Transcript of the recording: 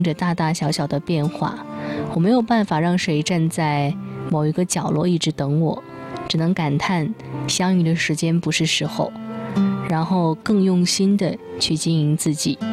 着大大小小的变化，我没有办法让谁站在某一个角落一直等我，只能感叹相遇的时间不是时候，然后更用心的去经营自己。